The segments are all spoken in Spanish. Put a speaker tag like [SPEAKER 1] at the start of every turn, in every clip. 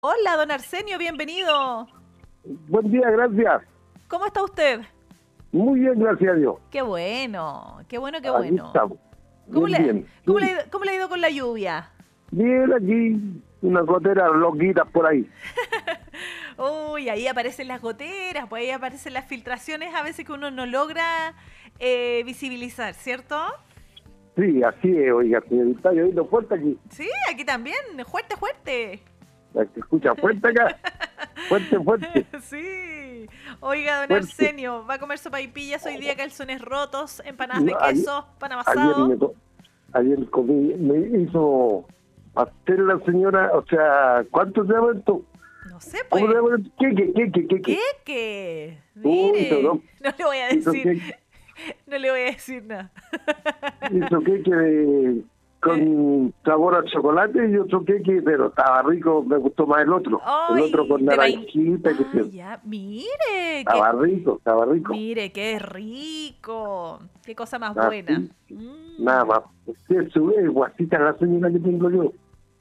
[SPEAKER 1] Hola, don Arsenio, bienvenido.
[SPEAKER 2] Buen día, gracias.
[SPEAKER 1] ¿Cómo está usted?
[SPEAKER 2] Muy bien, gracias a Dios.
[SPEAKER 1] Qué bueno, qué bueno, qué
[SPEAKER 2] Aquí
[SPEAKER 1] bueno.
[SPEAKER 2] estamos.
[SPEAKER 1] ¿Cómo
[SPEAKER 2] Bien, bien. Bien,
[SPEAKER 1] cómo le ha ido con la lluvia?
[SPEAKER 2] bien aquí, unas goteras loquitas por ahí.
[SPEAKER 1] Uy, ahí aparecen las goteras, pues ahí aparecen las filtraciones a veces que uno no logra visibilizar, ¿cierto?
[SPEAKER 2] Sí, así es, oiga, señorita, está lloviendo fuerte aquí.
[SPEAKER 1] Sí, aquí también, fuerte, fuerte.
[SPEAKER 2] Se escucha fuerte acá. Fuerte, fuerte,
[SPEAKER 1] Sí. Oiga, don
[SPEAKER 2] fuerte.
[SPEAKER 1] Arsenio, ¿va a comer sopaipillas hoy día, calzones rotos, empanadas de
[SPEAKER 2] No,
[SPEAKER 1] queso, pan
[SPEAKER 2] ayer,
[SPEAKER 1] amasado?
[SPEAKER 2] ayer comí, me hizo pastel la señora, o sea, ¿cuánto se llama esto?
[SPEAKER 1] No sé,
[SPEAKER 2] ¿Cómo
[SPEAKER 1] pues.
[SPEAKER 2] se llama esto? ¿Qué?
[SPEAKER 1] ¿Qué?
[SPEAKER 2] Hizo,
[SPEAKER 1] Mire,
[SPEAKER 2] ¿no?
[SPEAKER 1] no le voy a
[SPEAKER 2] Hizo
[SPEAKER 1] decir, no le voy a decir nada.
[SPEAKER 2] hizo queque
[SPEAKER 1] Eh,
[SPEAKER 2] con sabor a chocolate y otro queque, pero estaba rico, me gustó más el otro. El otro
[SPEAKER 1] Ay,
[SPEAKER 2] con
[SPEAKER 1] de vain.
[SPEAKER 2] naranjita, que
[SPEAKER 1] Ah, ya, mire,
[SPEAKER 2] estaba rico, estaba rico.
[SPEAKER 1] mire, qué rico. Qué cosa más buena.
[SPEAKER 2] Así, nada más. Usted sube, guasita la señora que tengo yo.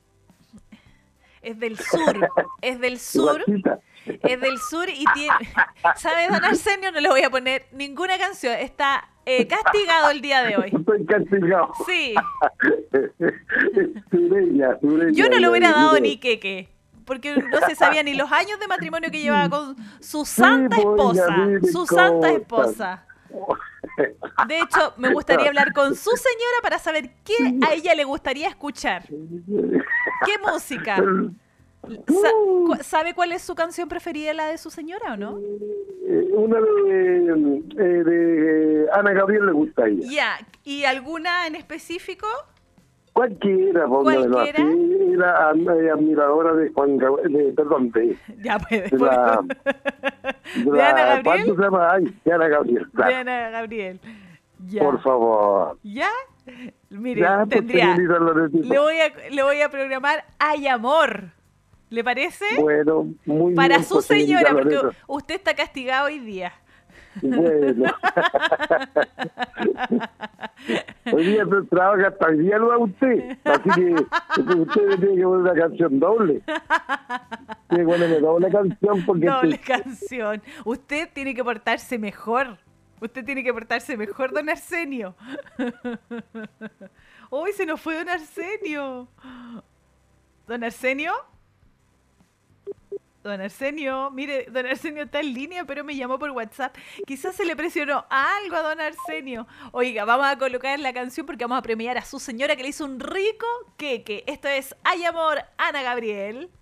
[SPEAKER 1] Es del sur, es del sur,
[SPEAKER 2] Guasita.
[SPEAKER 1] es del sur y tiene... ¿Sabe, don Arsenio? No le voy a poner ninguna canción. Está castigado el día de hoy.
[SPEAKER 2] Estoy castigado.
[SPEAKER 1] Sí.
[SPEAKER 2] Sureña,
[SPEAKER 1] Yo no le
[SPEAKER 2] ya,
[SPEAKER 1] hubiera dado
[SPEAKER 2] mire.
[SPEAKER 1] ni queque, porque no se sabía ni los años de matrimonio que llevaba con su
[SPEAKER 2] Sí,
[SPEAKER 1] santa
[SPEAKER 2] pues, oiga,
[SPEAKER 1] esposa,
[SPEAKER 2] mire
[SPEAKER 1] su santa
[SPEAKER 2] cosas.
[SPEAKER 1] esposa. De hecho, me gustaría hablar con su señora para saber qué a ella le gustaría escuchar. ¿Qué música? ¿Sabe cuál es su canción preferida, la de su señora o no?
[SPEAKER 2] Una de Ana Gabriel le gusta a ella.
[SPEAKER 1] Ya, ¿y alguna en específico?
[SPEAKER 2] Cualquiera, póngamelo así.
[SPEAKER 1] ¿Cualquiera?
[SPEAKER 2] Era admiradora de Juan Gabriel, perdón,
[SPEAKER 1] Ya, pues
[SPEAKER 2] de
[SPEAKER 1] después. ¿De Ana
[SPEAKER 2] ¿cuánto
[SPEAKER 1] Gabriel?
[SPEAKER 2] se llama? Ay, de Ana Gabriel,
[SPEAKER 1] De
[SPEAKER 2] claro.
[SPEAKER 1] Ana Gabriel.
[SPEAKER 2] Por
[SPEAKER 1] Ya.
[SPEAKER 2] favor.
[SPEAKER 1] ¿Ya? Mire,
[SPEAKER 2] Ya, pues,
[SPEAKER 1] tendría.
[SPEAKER 2] señorita Loretito.
[SPEAKER 1] Le voy a programar Hay Amor. ¿Le parece?
[SPEAKER 2] Bueno, muy
[SPEAKER 1] Para
[SPEAKER 2] bien,
[SPEAKER 1] su
[SPEAKER 2] pues, señorita
[SPEAKER 1] señora, porque
[SPEAKER 2] Loreto.
[SPEAKER 1] usted está castigado hoy día.
[SPEAKER 2] Bueno. Hoy día se trabaja, hasta hoy día lo da usted. Así que usted me tiene que poner una canción doble. Tiene que ponerme doble canción porque
[SPEAKER 1] Doble canción. Usted tiene que portarse mejor. Usted tiene que portarse mejor, don Arsenio. Uy, se nos fue don Arsenio. ¿Don Arsenio? Don Arsenio, mire, don Arsenio está en línea, pero me llamó por WhatsApp. Quizás se le presionó algo a don Arsenio. Oiga, vamos a colocar la canción porque vamos a premiar a su señora que le hizo un rico queque. Esto es Hay Amor, Ana Gabriel.